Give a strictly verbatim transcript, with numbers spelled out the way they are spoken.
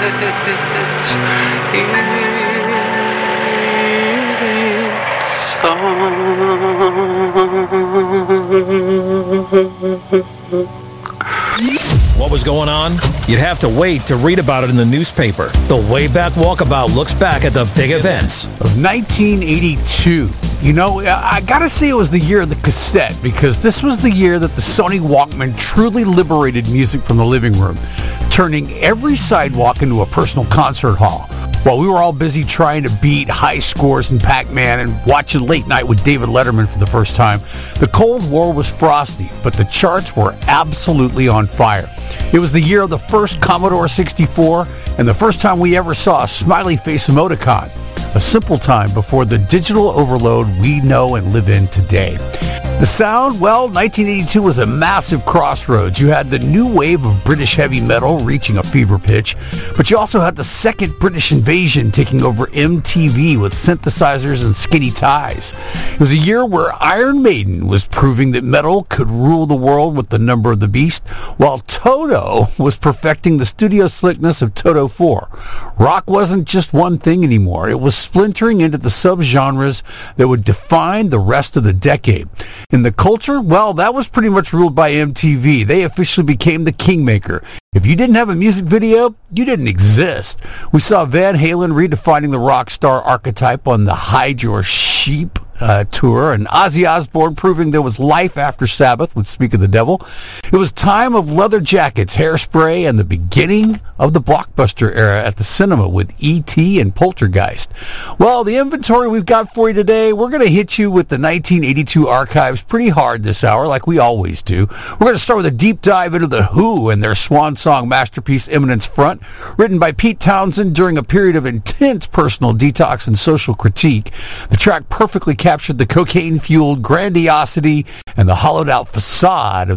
What was going on? You'd have to wait to read about it in the newspaper. The Wayback Walkabout looks back at the big events of nineteen eighty-two. You know, I gotta say it was the year of the cassette, because this was the year that the Sony Walkman truly liberated music from the living room, turning every sidewalk into a personal concert hall. While we were all busy trying to beat high scores in Pac-Man and watching Late Night with David Letterman for the first time, the Cold War was frosty, but the charts were absolutely on fire. It was the year of the first Commodore sixty-four and the first time we ever saw a smiley face emoticon, a simple time before the digital overload we know and live in today. The sound, well, nineteen eighty-two was a massive crossroads. You had the new wave of British heavy metal reaching a fever pitch, but you also had the second British invasion taking over M T V with synthesizers and skinny ties. It was a year where Iron Maiden was proving that metal could rule the world with the Number of the Beast, while Toto was perfecting the studio slickness of Toto four. Rock wasn't just one thing anymore. It was splintering into the subgenres that would define the rest of the decade. In the culture, well, that was pretty much ruled by M T V. They officially became the kingmaker. If you didn't have a music video, you didn't exist. We saw Van Halen redefining the rock star archetype on the Hide Your Sheep uh, tour, and Ozzy Osbourne proving there was life after Sabbath with Speak of the Devil. It was time of leather jackets, hairspray, and the beginning of the blockbuster era at the cinema with E T and Poltergeist. Well, the inventory we've got for you today, we're going to hit you with the nineteen eighty-two archives pretty hard this hour, like we always do. We're going to start with a deep dive into The Who and their swan song masterpiece, Eminence Front, written by Pete Townsend during a period of intense personal detox and social critique. The track perfectly captured the cocaine-fueled grandiosity and the hollowed-out facade of